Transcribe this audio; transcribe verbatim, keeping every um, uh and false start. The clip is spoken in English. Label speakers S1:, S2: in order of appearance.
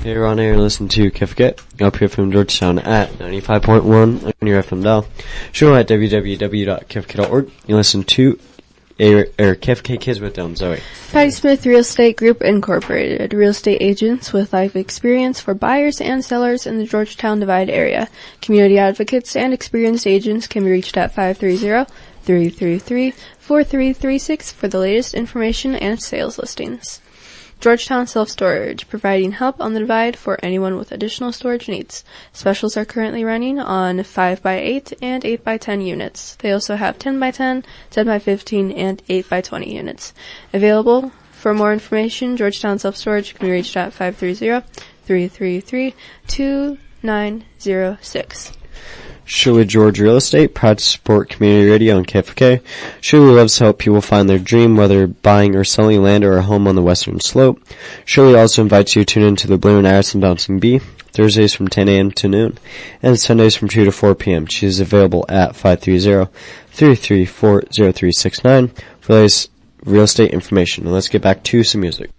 S1: Hey, Ron here, listen to Kifkit, up here from Georgetown at ninety-five point one on your F M dial. Show at w w w dot kifkit dot org. You listen to Air, Air Kifkit Kids with Dylan Zoe.
S2: Patty Smith Real Estate Group Incorporated. Real estate agents with life experience for buyers and sellers in the Georgetown Divide area. Community advocates and experienced agents can be reached at five three zero, three three three, four three three six for the latest information and sales listings. Georgetown Self-Storage, providing help on the Divide for anyone with additional storage needs. Specials are currently running on five by eight and eight by ten units. They also have ten by ten, ten by fifteen, and eight by twenty units. Available. For more information, Georgetown Self-Storage can be reached at five three zero, three three three, two nine zero six.
S1: Shirley George Real Estate, proud to support community radio on K F K. Shirley loves to help people find their dream, whether buying or selling land or a home on the western slope. Shirley also invites you to tune in to the Blue and Addison Bouncing Bee, Thursdays from ten a.m. to noon, and Sundays from two to four p.m. She is available at five three zero, three three four, zero three six nine for the latest real estate information. And let's get back to some music.